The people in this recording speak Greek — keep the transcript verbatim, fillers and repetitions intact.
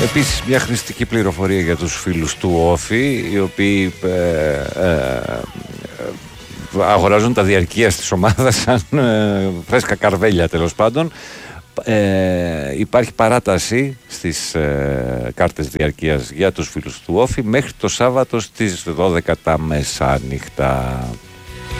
Επίσης μια χρηστική πληροφορία για τους φίλους του Όφη, οι οποίοι ε, ε, αγοράζουν τα διαρκείας της ομάδας σαν ε, φρέσκα καρβέλια τέλος πάντων. Ε, υπάρχει παράταση στις ε, κάρτες διαρκείας για τους φίλους του Όφη μέχρι το Σάββατο στις δώδεκα τα μεσάνυχτα.